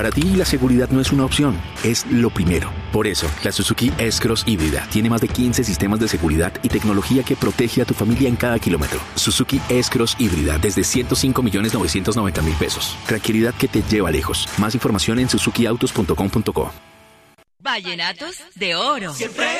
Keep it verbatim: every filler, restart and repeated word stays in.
Para ti, la seguridad no es una opción, es lo primero. Por eso, la Suzuki S-Cross híbrida tiene más de quince sistemas de seguridad y tecnología que protege a tu familia en cada kilómetro. Suzuki S-Cross híbrida desde ciento cinco millones novecientos noventa mil pesos. Tranquilidad que te lleva lejos. Más información en suzuki autos punto com punto co. Vallenatos de oro. Siempre